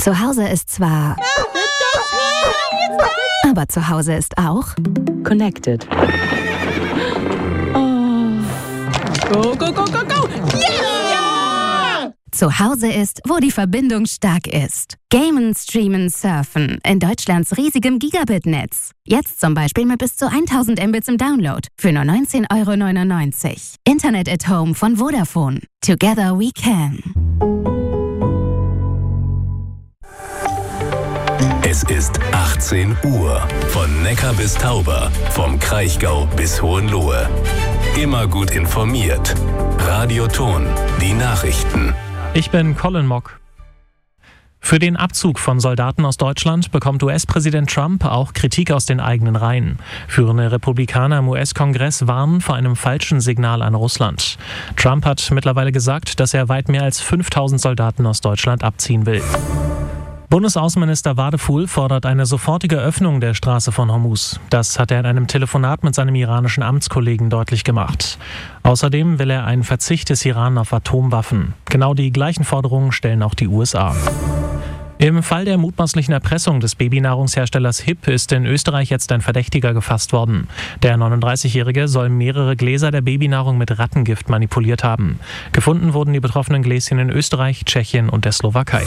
Zu Hause ist zwar... Aber zu Hause ist auch... Connected. Go, go, go, go, go! Yeah! Zu Hause ist, wo die Verbindung stark ist. Gamen, streamen, surfen. In Deutschlands riesigem Gigabit-Netz. Jetzt zum Beispiel mit bis zu 1000 Mbits im Download. Für nur 19,99 €. Internet at Home von Vodafone. Together we can. Es ist 18 Uhr. Von Neckar bis Tauber, vom Kraichgau bis Hohenlohe. Immer gut informiert. Radio Ton, die Nachrichten. Ich bin Colin Mock. Für den Abzug von Soldaten aus Deutschland bekommt US-Präsident Trump auch Kritik aus den eigenen Reihen. Führende Republikaner im US-Kongress warnen vor einem falschen Signal an Russland. Trump hat mittlerweile gesagt, dass er weit mehr als 5000 Soldaten aus Deutschland abziehen will. Bundesaußenminister Wadefuhl fordert eine sofortige Öffnung der Straße von Hormuz. Das hat er in einem Telefonat mit seinem iranischen Amtskollegen deutlich gemacht. Außerdem will er einen Verzicht des Iran auf Atomwaffen. Genau die gleichen Forderungen stellen auch die USA. Im Fall der mutmaßlichen Erpressung des Babynahrungsherstellers HiP ist in Österreich jetzt ein Verdächtiger gefasst worden. Der 39-Jährige soll mehrere Gläser der Babynahrung mit Rattengift manipuliert haben. Gefunden wurden die betroffenen Gläschen in Österreich, Tschechien und der Slowakei.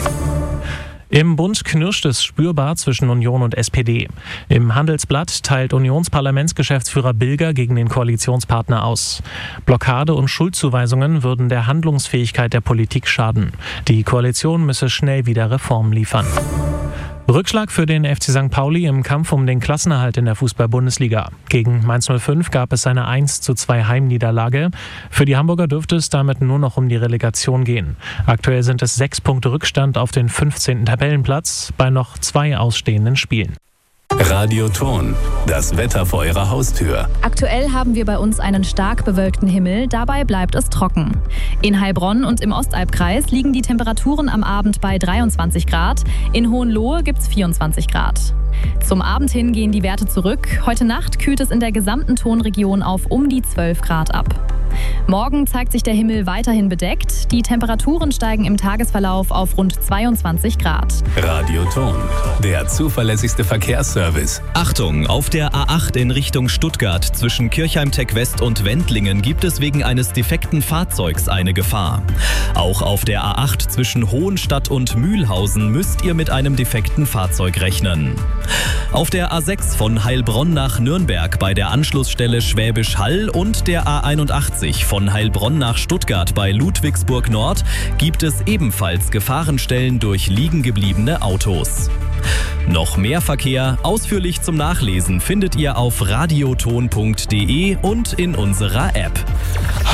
Im Bund knirscht es spürbar zwischen Union und SPD. Im Handelsblatt teilt Unionsparlamentsgeschäftsführer Bilger gegen den Koalitionspartner aus. Blockade und Schuldzuweisungen würden der Handlungsfähigkeit der Politik schaden. Die Koalition müsse schnell wieder Reformen liefern. Rückschlag für den FC St. Pauli im Kampf um den Klassenerhalt in der Fußball-Bundesliga. Gegen Mainz 05 gab es eine 1:2 Heimniederlage. Für die Hamburger dürfte es damit nur noch um die Relegation gehen. Aktuell sind es 6 Punkte Rückstand auf den 15. Tabellenplatz bei noch 2 ausstehenden Spielen. Radio Ton, das Wetter vor Ihrer Haustür. Aktuell haben wir bei uns einen stark bewölkten Himmel, dabei bleibt es trocken. In Heilbronn und im Ostalbkreis liegen die Temperaturen am Abend bei 23 Grad, in Hohenlohe gibt es 24 Grad. Zum Abend hin gehen die Werte zurück, heute Nacht kühlt es in der gesamten Tonregion auf um die 12 Grad ab. Morgen zeigt sich der Himmel weiterhin bedeckt, die Temperaturen steigen im Tagesverlauf auf rund 22 Grad. Radio Ton, der zuverlässigste Verkehrsservice. Achtung, auf der A8 in Richtung Stuttgart zwischen Kirchheim-Tech West und Wendlingen gibt es wegen eines defekten Fahrzeugs eine Gefahr. Auch auf der A8 zwischen Hohenstadt und Mühlhausen müsst ihr mit einem defekten Fahrzeug rechnen. Auf der A6 von Heilbronn nach Nürnberg bei der Anschlussstelle Schwäbisch Hall und der A81 von Heilbronn nach Stuttgart bei Ludwigsburg Nord gibt es ebenfalls Gefahrenstellen durch liegengebliebene Autos. Noch mehr Verkehr, ausführlich zum Nachlesen, findet ihr auf radioton.de und in unserer App.